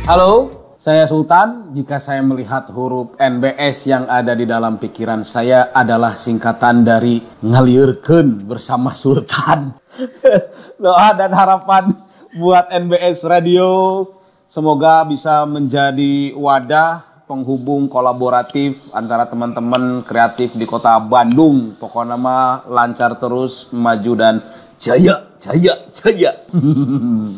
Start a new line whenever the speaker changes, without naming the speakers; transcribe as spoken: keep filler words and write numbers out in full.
Halo, saya Sultan. Jika saya melihat huruf N B S yang ada di dalam pikiran saya adalah singkatan dari ngaliurkeun bersama Sultan. Doa dan harapan buat N B S Radio, semoga bisa menjadi wadah penghubung kolaboratif antara teman-teman kreatif di kota Bandung. Pokoknya mah lancar terus, maju dan jaya, jaya, jaya.